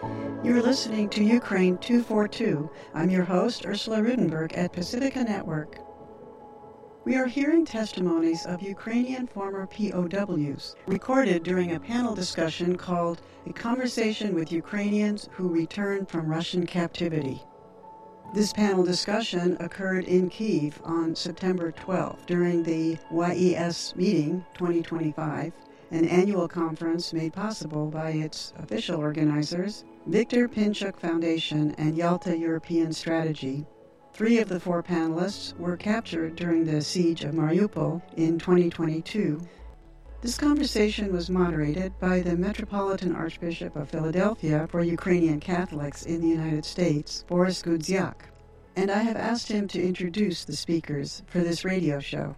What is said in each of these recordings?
You're listening to Ukraine 242. I'm your host, Ursula Rudenberg at Pacifica Network. We are hearing testimonies of Ukrainian former POWs, recorded during a panel discussion called A Conversation with Ukrainians Who Returned from Russian Captivity. This panel discussion occurred in Kyiv on September 12th during the YES Meeting 2025, an annual conference made possible by its official organizers, Viktor Pinchuk Foundation and Yalta European Strategy. 3 of the 4 panelists were captured during the siege of Mariupol in 2022. This conversation was moderated by the Metropolitan Archbishop of Philadelphia for Ukrainian Catholics in the United States, Boris Gudziak, and I have asked him to introduce the speakers for this radio show.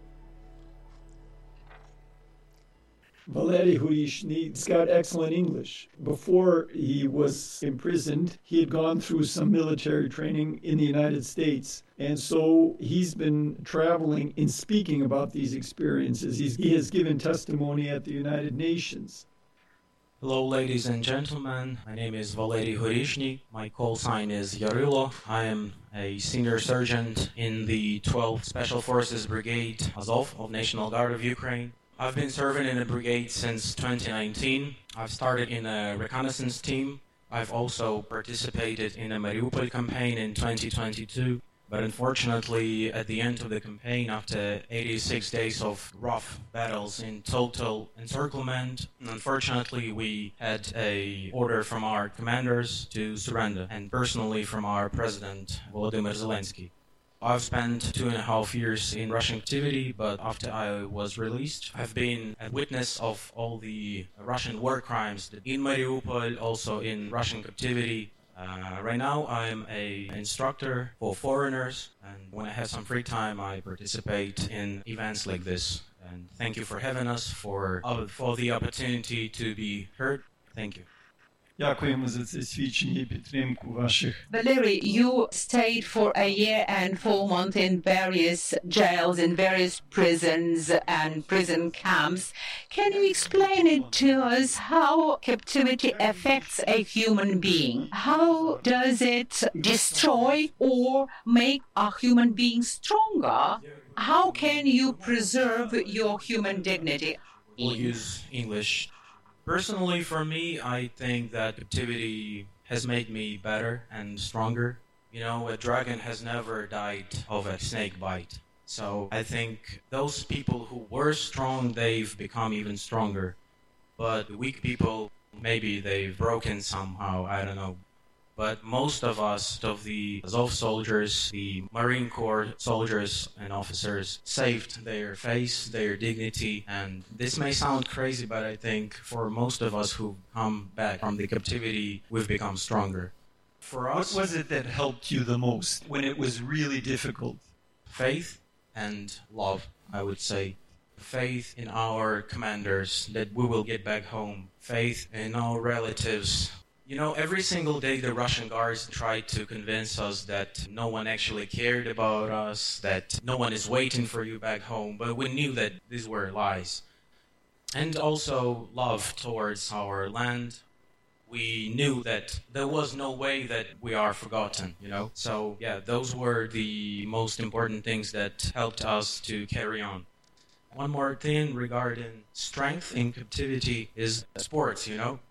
Valery Hurishny's got excellent English. Before he was imprisoned, he had gone through some military training in the United States. And so he's been traveling and speaking about these experiences. He has given testimony at the United Nations. Hello, ladies and gentlemen. My name is Valery Hurishny. My call sign is Yarylo. I am a senior sergeant in the 12th Special Forces Brigade Azov of National Guard of Ukraine. I've been serving in the brigade since 2019. I've started in a reconnaissance team. I've also participated in a Mariupol campaign in 2022. But unfortunately, at the end of the campaign, after 86 days of rough battles in total encirclement, unfortunately, we had an order from our commanders to surrender, and personally from our president, Volodymyr Zelensky. I've spent 2.5 years in Russian captivity, but after I was released, I've been a witness of all the Russian war crimes in Mariupol, also in Russian captivity. Right now, I'm an instructor for foreigners, and when I have some free time, I participate in events like this. And thank you for having us, for the opportunity to be heard. Thank you. Дякуємо за це свідчення і підтримку ваших. Valery, you stayed for a year and 4 months in various jails, in various prisons and prison camps. Can you explain it to us how captivity affects a human being? How does it destroy or make a human being stronger? How can you preserve your human dignity? We'll use English. Personally, for me, I think that captivity has made me better and stronger. You know, a dragon has never died of a snake bite. So I think those people who were strong, they've become even stronger. But weak people, maybe they've broken somehow, I don't know. But most of us, of the Azov soldiers, the Marine Corps soldiers and officers, saved their face, their dignity. And this may sound crazy, but I think for most of us who've come back from the captivity, we've become stronger. For us, What was it that helped you the most when it was really difficult? faith and love, I would say. Faith in our commanders that we will get back home. Faith in our relatives. You know, every single day the Russian guards tried to convince us that no one actually cared about us, that no one is waiting for you back home, but we knew that these were lies. And also love towards our land. We knew that there was no way that we are forgotten, you know? So, yeah, those were the most important things that helped us to carry on. One more thing regarding strength in captivity is sports, you know?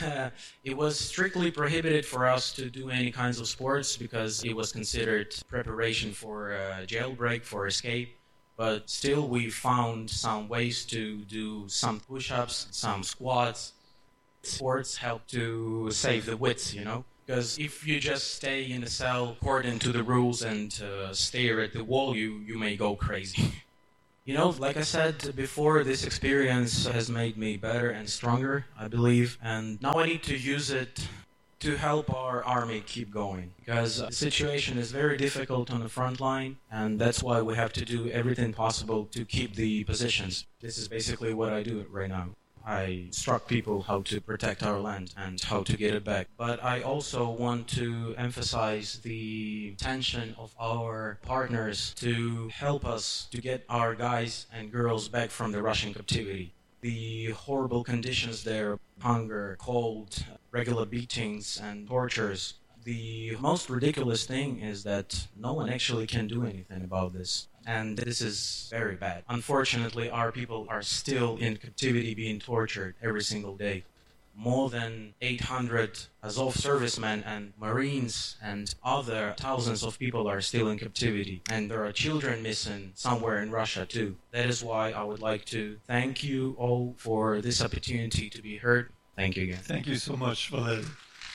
It was strictly prohibited for us to do any kinds of sports because it was considered preparation for a jailbreak, for escape. But still, we found some ways to do some push-ups, some squats. Sports help to save the wits, you know? Because if you just stay in a cell according to the rules and stare at the wall, you may go crazy. You know, like I said before, this experience has made me better and stronger, I believe. And now I need to use it to help our army keep going. Because the situation is very difficult on the front line, and that's why we have to do everything possible to keep the positions. This is basically what I do right now. I instruct people how to protect our land and how to get it back. But I also want to emphasize the intention of our partners to help us to get our guys and girls back from the Russian captivity. the horrible conditions there, hunger, cold, regular beatings and tortures. The most ridiculous thing is that no one actually can do anything about this. And this is very bad. Unfortunately, our people are still in captivity being tortured every single day. More than 800 Azov servicemen and Marines and other thousands of people are still in captivity. And there are children missing somewhere in Russia too. That is why I would like to thank you all for this opportunity to be heard. Thank you again. Thank you so much, Valery.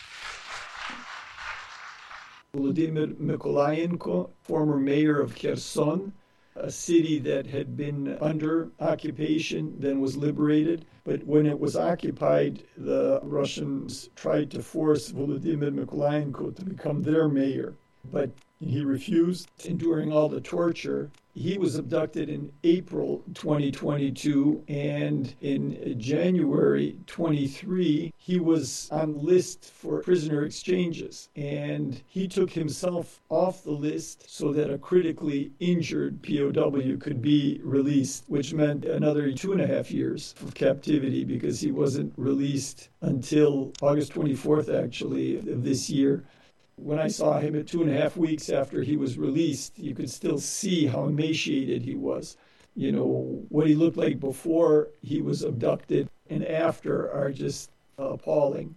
Volodymyr Mykolayenko, former mayor of Kherson, a city that had been under occupation, then was liberated. But when it was occupied, the Russians tried to force Volodymyr Mykolayenko to become their mayor. But he refused, and during all the torture, he was abducted in April 2022, and in January 23, he was on the list for prisoner exchanges. And he took himself off the list so that a critically injured POW could be released, which meant another 2.5 years of captivity because he wasn't released until August 24th, actually, of this year. When I saw him at 2.5 weeks after he was released, you could still see how emaciated he was. You know, what he looked like before he was abducted and after are just appalling.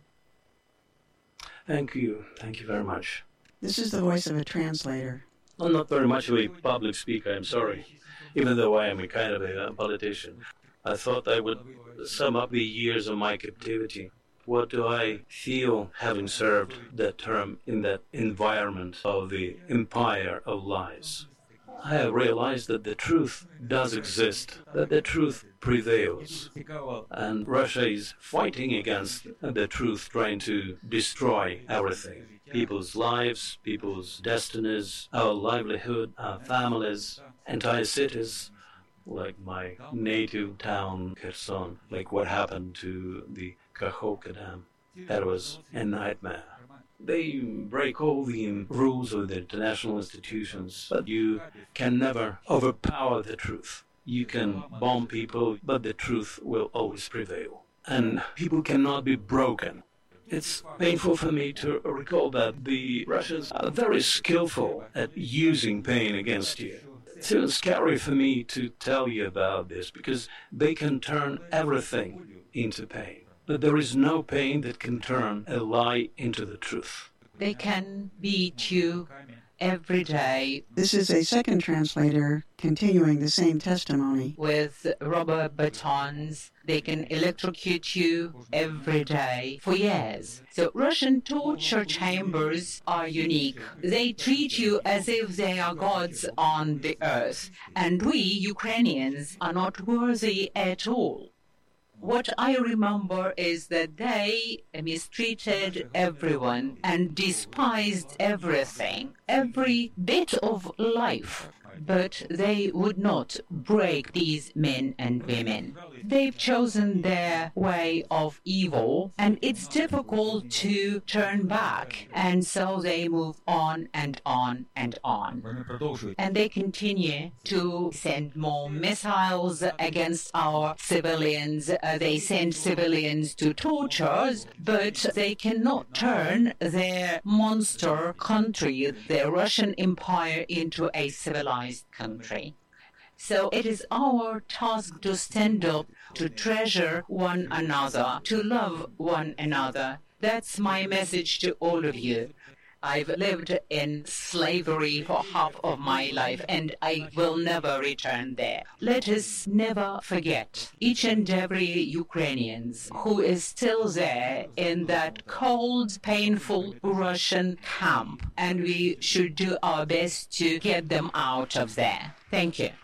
Thank you. Thank you very much. This is the voice of a translator. I'm not very much of a public speaker, I'm sorry. Even though I am a kind of a politician. I thought I would sum up the years of my captivity. What do I feel having served that term in that environment of the empire of lies? I have realized that the truth does exist, that the truth prevails. And Russia is fighting against the truth, trying to destroy everything. People's lives, people's destinies, our livelihood, our families, entire cities, like my native town, Kherson, like what happened to the Kakhovka Dam. That was a nightmare. They break all the rules of the international institutions, but you can never overpower the truth. You can bomb people, but the truth will always prevail. And people cannot be broken. It's painful for me to recall that the Russians are very skillful at using pain against you. It's even scary for me to tell you about this, because they can turn everything into pain. But there is no pain that can turn a lie into the truth. They can beat you every day. This is a second translator continuing the same testimony. With rubber batons, they can electrocute you every day for years. So Russian torture chambers are unique. They treat you as if they are gods on the earth. And we, Ukrainians, are not worthy at all. What I remember is that they mistreated everyone and despised everything, every bit of life. But they would not break these men and women. They've chosen their way of evil, and it's difficult to turn back. And so they move on and on and on. And they continue to send more missiles against our civilians. They send civilians to tortures, but they cannot turn their monster country, the Russian Empire, into a civilized country. So it is our task to stand up, to treasure one another, to love one another. That's my message to all of you. I've lived in slavery for half of my life, and I will never return there. Let us never forget each and every Ukrainian who is still there in that cold, painful Russian camp, and we should do our best to get them out of there. Thank you.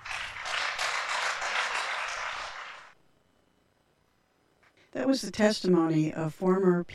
That was the testimony of former